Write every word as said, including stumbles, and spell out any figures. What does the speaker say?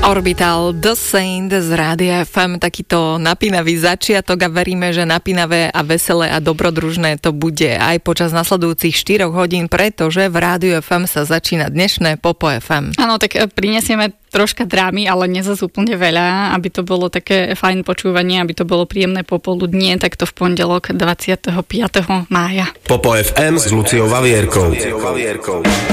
Orbital, The Saint z Rádia ef em, takýto napínavý začiatok a veríme, že napínavé a veselé a dobrodružné to bude aj počas nasledujúcich štyroch hodín, pretože v Rádiu ef em sa začína dnešné Popo ef em. Áno, tak prinesieme troška drámy, ale nie zas úplne veľa, aby to bolo také fajn počúvanie, aby to bolo príjemné popoludnie, tak to v pondelok dvadsiateho piateho mája. Popo ef em s Luciou Vavierkou.